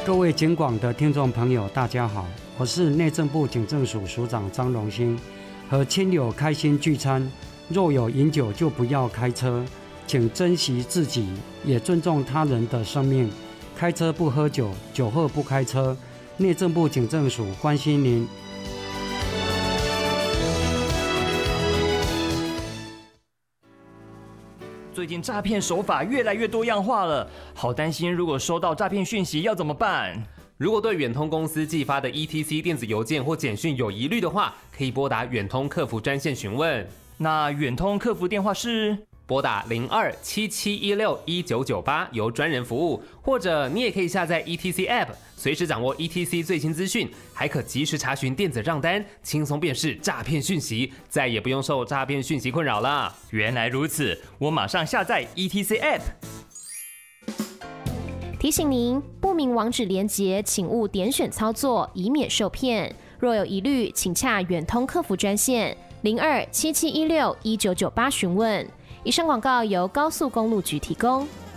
各位警广的听众朋友，大家好，我是内政部警政署署长张荣兴。和亲友开心聚餐，若有饮酒就不要开车，请珍惜自己，也尊重他人的生命。开车不喝酒，酒后不开车。内政部警政署关心您。 最近诈骗手法越来越多样化了，好担心，如果收到诈骗讯息要怎么办？ 如果对远通公司寄发的 ETC 电子邮件或简讯有疑虑的话，可以拨打远通客服专线询问。 那远通客服电话是拨打02-7716-1998，由专人服务，或者你也可以下载 ETC App， 随时掌握 ETC 最新资讯，还可及时查询电子账单，轻松辨识诈骗讯息，再也不用受诈骗讯息困扰了。 原来如此，我马上下载 ETC App。 提醒您，不明网址连结，请勿点选操作，以免受骗。若有疑虑，请洽远通客服专线02-7716-1998询问。以上广告由高速公路局提供。